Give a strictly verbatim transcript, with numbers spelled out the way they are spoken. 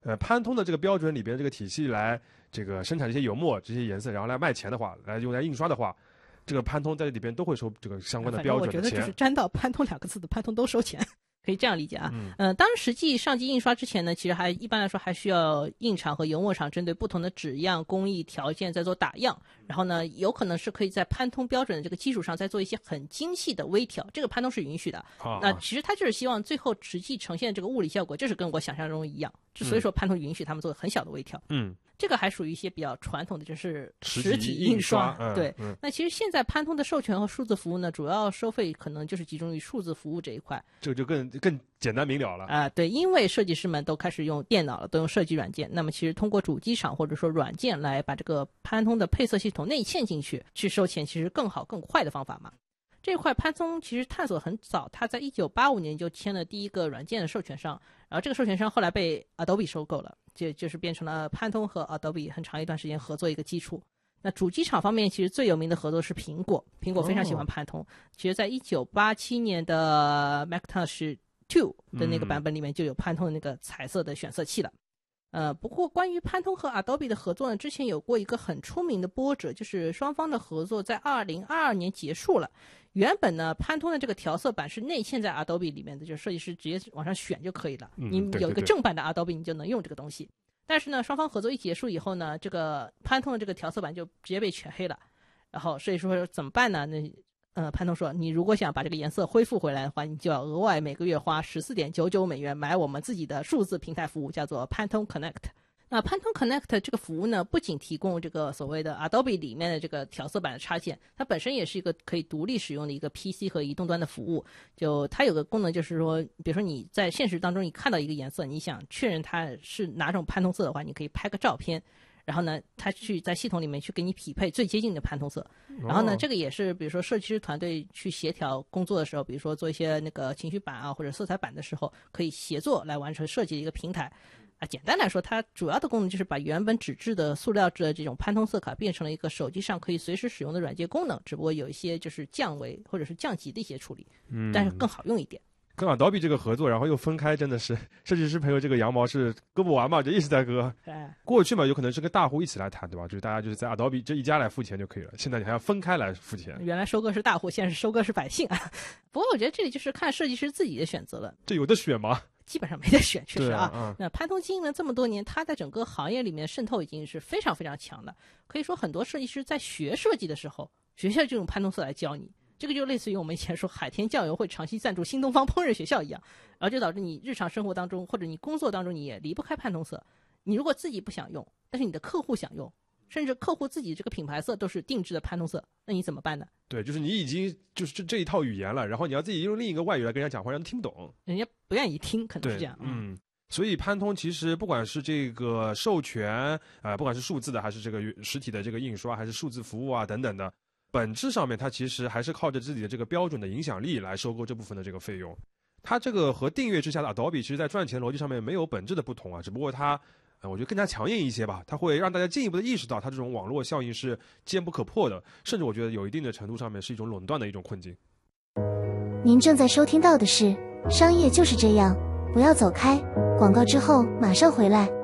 呃潘通的这个标准里边这个体系来这个生产这些油墨这些颜色，然后来卖钱的话，来用来印刷的话，这个潘通在这里边都会收这个相关的标准的钱。 我觉得就是沾到潘通两个字的潘通都收钱。可以这样理解啊， 嗯， 呃，当然实际上机印刷之前呢，其实还一般来说还需要印厂和油墨厂针对不同的纸样工艺条件再做打样，然后呢，有可能是可以在潘通标准的这个基础上再做一些很精细的微调，这个潘通是允许的。 啊， 那其实他就是希望最后实际呈现这个物理效果，就是跟我想象中一样，所以说潘通允许他们做很小的微调。 嗯。 这个还属于一些比较传统的，就是实体印刷。 嗯、 对、 嗯， 那其实现在潘通的授权和数字服务呢，主要收费可能就是集中于数字服务这一块。 这个就更更简单明了了啊、呃，对，因为设计师们都开始用电脑了，都用设计软件。那么其实通过主机厂或者说软件来把这个潘通的配色系统内嵌进去，去收钱，其实更好更快的方法嘛。这块潘通其实探索很早，他在一九八五年就签了第一个软件的授权商，然后这个授权商后来被 Adobe 收购了，就就是变成了潘通和 Adobe 很长一段时间合作一个基础。那主机厂方面，其实最有名的合作是苹果，苹果非常喜欢潘通。哦、其实，在一九八七年的 Macintosh 二的那个版本里面，就有潘通的那个彩色的选色器了。呃，不过关于潘通和 Adobe 的合作呢，之前有过一个很出名的波折，就是双方的合作在二零二二年结束了。原本呢，潘通的这个调色板是内嵌在 Adobe 里面的，就是设计师直接往上选就可以了。 嗯、 你有一个正版的 Adobe， 你就能用这个东西。但是呢，双方合作一结束以后呢，这个潘通的这个调色板就直接被全黑了。然后所以说怎么办呢？那呃，潘通说，你如果想把这个颜色恢复回来的话，你就要额外每个月花十四点九九美元买我们自己的数字平台服务，叫做 Pantone Connect。那 Pantone Connect 这个服务呢，不仅提供这个所谓的 Adobe 里面的这个调色板的插件，它本身也是一个可以独立使用的一个 P C 和移动端的服务。就它有个功能，就是说，比如说你在现实当中你看到一个颜色，你想确认它是哪种潘通色的话，你可以拍个照片。然后呢，它去在系统里面去给你匹配最接近的潘通色。然后呢，这个也是比如说设计师团队去协调工作的时候，比如说做一些那个情绪板啊或者色彩板的时候，可以协作来完成设计的一个平台。啊，简单来说，它主要的功能就是把原本纸质的塑料制的这种潘通色卡变成了一个手机上可以随时使用的软件功能，只不过有一些就是降维或者是降级的一些处理，嗯，但是更好用一点。 跟 Adobe 这个合作，然后又分开，真的是设计师朋友这个羊毛是割不完嘛，就一直在割。 哎， 过去嘛，有可能是跟大户一起来谈，对吧？就是大家就是在 Adobe 这一家来付钱就可以了。现在你还要分开来付钱。 原来收割是大户，现在是收割是百姓啊。不过我觉得这里就是看设计师自己的选择了。 这有的选吗？ 基本上没得选，确实啊。 啊嗯、 那潘通经营了这么多年，他在整个行业里面渗透已经是非常非常强的。可以说，很多设计师在学设计的时候，学校就用潘通色来教你。这个就类似于我们以前说海天酱油会长期赞助新东方烹饪学校一样，然后就导致你日常生活当中或者你工作当中你也离不开潘通色。你如果自己不想用，但是你的客户想用，甚至客户自己这个品牌色都是定制的潘通色，那你怎么办呢？ 对，就是你已经就是这这一套语言了，然后你要自己用另一个外语来跟人家讲话，让人听不懂， 人家不愿意听，可能是这样。 嗯。所以潘通其实不管是这个授权啊、呃，不管是数字的还是这个实体的这个印刷，还是数字服务啊等等的，本质上面它其实还是靠着自己的这个标准的影响力来收购这部分的这个费用。它这个和订阅之下的 Adobe 其实在赚钱逻辑上面没有本质的不同啊，只不过它呃我觉得更加强硬一些吧，它会让大家进一步的意识到它这种网络效应是坚不可破的，甚至我觉得有一定的程度上面是一种垄断的一种困境。 您正在收听到的是商业就是这样，不要走开，广告之后马上回来。